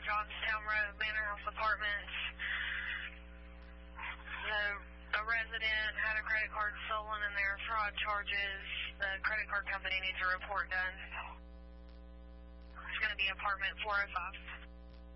Johnstown Road, Manor House Apartments. A resident had a credit card stolen and there are fraud charges. The credit card company needs a report done. It's going to be apartment 405.